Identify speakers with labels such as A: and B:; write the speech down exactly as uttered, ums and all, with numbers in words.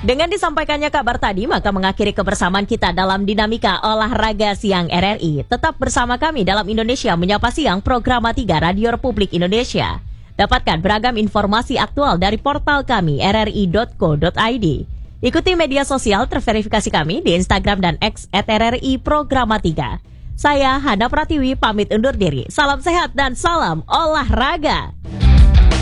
A: Dengan disampaikannya kabar tadi, maka mengakhiri kebersamaan kita dalam dinamika olahraga siang R R I. Tetap bersama kami dalam Indonesia Menyapa Siang, Program tiga Radio Republik Indonesia. Dapatkan beragam informasi aktual dari portal kami r r i dot co dot i d. Ikuti media sosial terverifikasi kami di Instagram dan X at R R I Programa tiga. Saya Hana Pratiwi pamit undur diri. Salam sehat dan salam olahraga.